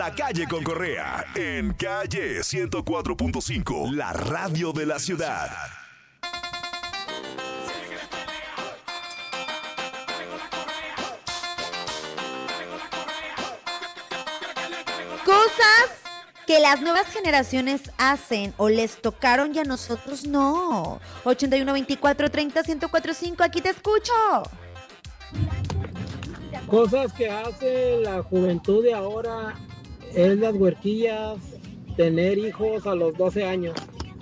La Calle con Correa, en Calle 104.5, la radio de la ciudad. Cosas que las nuevas generaciones hacen o les tocaron y a nosotros no. 81 24 30 1045, aquí te escucho. Cosas que hace la juventud de ahora es las huerquillas, tener hijos a los 12 años.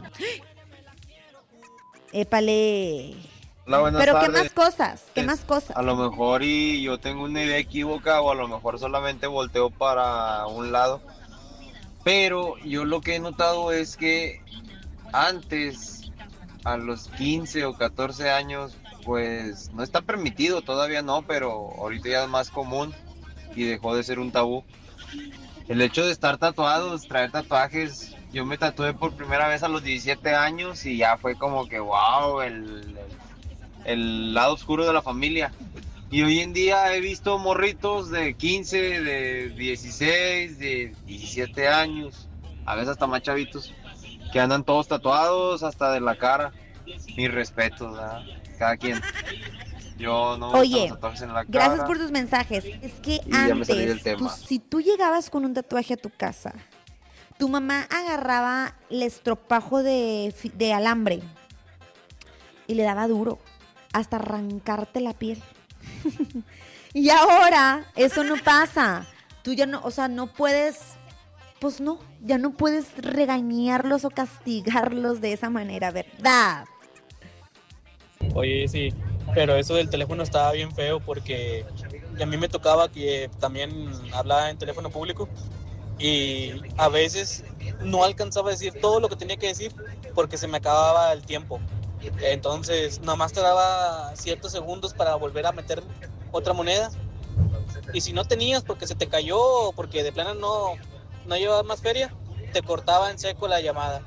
Épale. Hola, buenas Pero tardes. ¿qué más cosas? ¿Qué más cosas? A lo mejor y yo tengo una idea equívoca o a lo mejor solamente volteo para un lado. Pero yo lo que he notado es que antes, a los 15 o 14 años, pues no está permitido, todavía no, pero ahorita ya es más común y dejó de ser un tabú. El hecho de estar tatuados, traer tatuajes, yo me tatué por primera vez a los 17 años y ya fue como que wow, el lado oscuro de la familia. Y hoy en día he visto morritos de 15, de 16, de 17 años, a veces hasta más chavitos, que andan todos tatuados hasta de la cara. Mis respetos, ¿verdad? Cada quien. Yo no me gustan los tatuajes en la cara. Gracias por tus mensajes. Es que ya me salí del antes, tema. si tú llegabas con un tatuaje a tu casa, tu mamá agarraba el estropajo de alambre y le daba duro hasta arrancarte la piel. Y ahora eso no pasa. Tú ya no, o sea, no puedes, pues no, ya no puedes regañarlos o castigarlos de esa manera, ¿verdad? Oye, sí, pero eso del teléfono estaba bien feo porque a mí me tocaba que también hablaba en teléfono público y a veces no alcanzaba a decir todo lo que tenía que decir porque se me acababa el tiempo. Entonces, nomás te daba ciertos segundos para volver a meter otra moneda. Y si no tenías porque se te cayó o porque de plano no llevabas más feria, te cortaba en seco la llamada.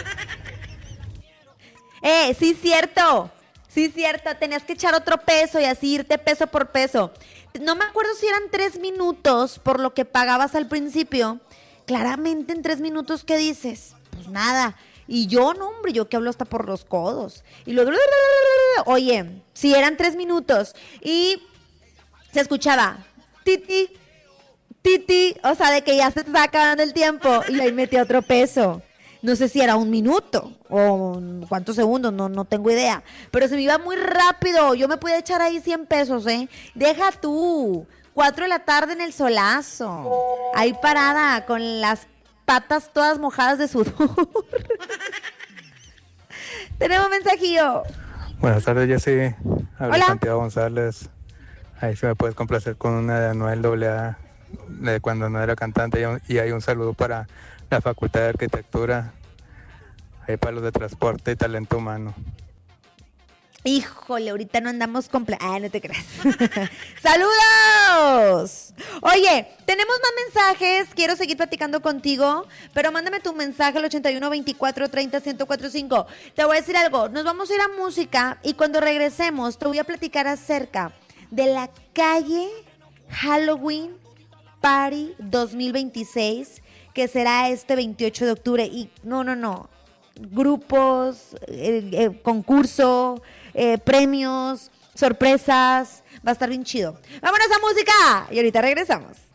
Sí, cierto. Sí, cierto. Tenías que echar otro peso y así irte peso por peso. No me acuerdo si eran 3 minutos por lo que pagabas al principio. Claramente en 3 minutos, ¿qué dices? Pues nada. Y yo, no, hombre, yo que hablo hasta por los codos. Y luego, oye, si eran 3 minutos y se escuchaba, titi, titi, o sea, de que ya se te está acabando el tiempo y ahí metí otro peso. No sé si era 1 minuto o cuántos segundos, no tengo idea. Pero se me iba muy rápido, yo me pude echar ahí 100 pesos, ¿eh? Deja tú, 4 de la tarde en el solazo, ahí parada con las patas todas mojadas de sudor. Tenemos mensajillo. Buenas tardes, Jessy. Habla Hola. Santiago González. Ahí si me puedes complacer con una de Anuel AA, de cuando no era cantante. Y hay un saludo para la Facultad de Arquitectura, ahí para los de Transporte y Talento Humano. Híjole, ahorita no andamos no te creas. ¡Saludos! Oye, tenemos más mensajes. Quiero seguir platicando contigo, pero mándame tu mensaje al 81 24 30 1045. Te voy a decir algo. Nos vamos a ir a música y cuando regresemos te voy a platicar acerca de la calle Halloween Party 2026, que será este 28 de octubre. Y no. Grupos, concurso, premios, sorpresas. Va a estar bien chido. ¡Vámonos a música! Y ahorita regresamos.